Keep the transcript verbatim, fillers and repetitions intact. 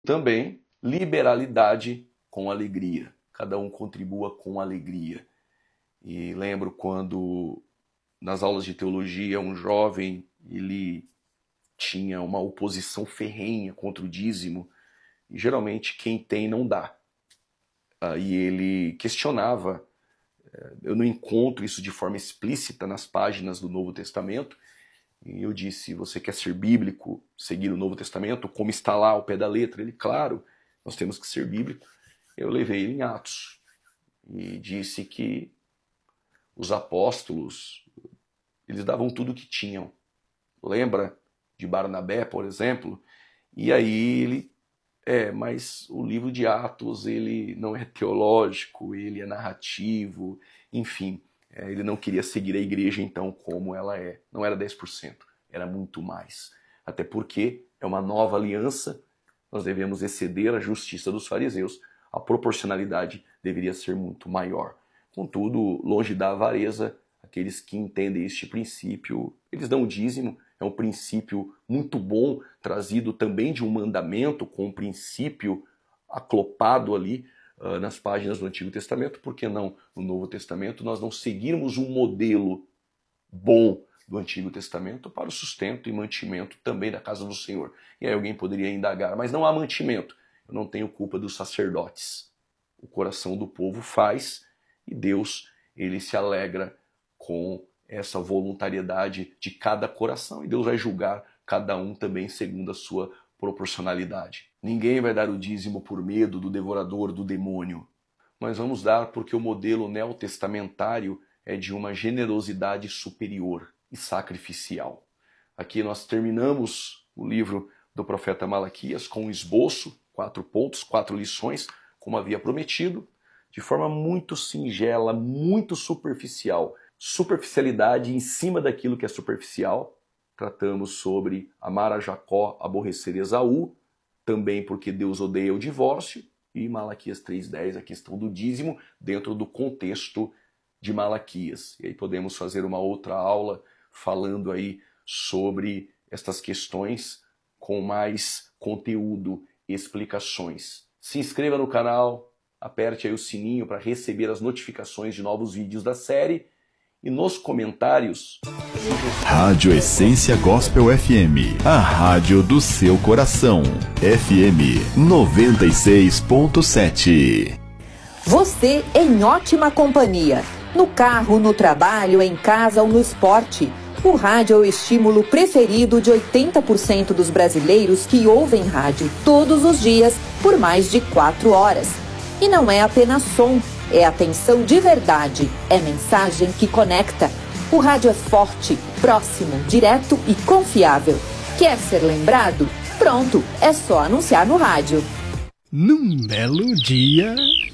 Também liberalidade com alegria. Cada um contribua com alegria. E lembro quando, nas aulas de teologia, um jovem, ele tinha uma oposição ferrenha contra o dízimo, e geralmente quem tem não dá. E ele questionava, eu não encontro isso de forma explícita nas páginas do Novo Testamento, e eu disse, você quer ser bíblico, seguir o Novo Testamento, como está lá ao pé da letra? Ele, claro, nós temos que ser bíblico. Eu levei ele em Atos e disse que os apóstolos, eles davam tudo o que tinham. Lembra de Barnabé, por exemplo? E aí ele, é, mas o livro de Atos, ele não é teológico, ele é narrativo, enfim. É, ele não queria seguir a igreja, então, como ela é. Não era dez por cento, era muito mais. Até porque é uma nova aliança, nós devemos exceder a justiça dos fariseus, a proporcionalidade deveria ser muito maior. Contudo, longe da avareza, aqueles que entendem este princípio, eles dão o dízimo, é um princípio muito bom, trazido também de um mandamento, com um princípio aclopado ali, nas páginas do Antigo Testamento, por que não no Novo Testamento nós não seguirmos um modelo bom do Antigo Testamento para o sustento e mantimento também da casa do Senhor? E aí alguém poderia indagar, mas não há mantimento. Eu não tenho culpa dos sacerdotes. O coração do povo faz e Deus, ele se alegra com essa voluntariedade de cada coração e Deus vai julgar cada um também segundo a sua proporcionalidade. Ninguém vai dar o dízimo por medo do devorador, do demônio. Mas vamos dar porque o modelo neotestamentário é de uma generosidade superior e sacrificial. Aqui nós terminamos o livro do profeta Malaquias com um esboço, quatro pontos, quatro lições, como havia prometido, de forma muito singela, muito superficial. Superficialidade em cima daquilo que é superficial. Tratamos sobre amar a Jacó, aborrecer Esaú, também porque Deus odeia o divórcio, e Malaquias três dez, a questão do dízimo, dentro do contexto de Malaquias. E aí podemos fazer uma outra aula falando aí sobre estas questões com mais conteúdo e explicações. Se inscreva no canal, aperte aí o sininho para receber as notificações de novos vídeos da série. E nos comentários... Rádio Essência Gospel F M, a rádio do seu coração. F M noventa e seis ponto sete. Você em ótima companhia. No carro, no trabalho, em casa ou no esporte. O rádio é o estímulo preferido de oitenta por cento dos brasileiros que ouvem rádio todos os dias por mais de quatro horas. E não é apenas som. É atenção de verdade, é mensagem que conecta. O rádio é forte, próximo, direto e confiável. Quer ser lembrado? Pronto, é só anunciar no rádio. Num belo dia...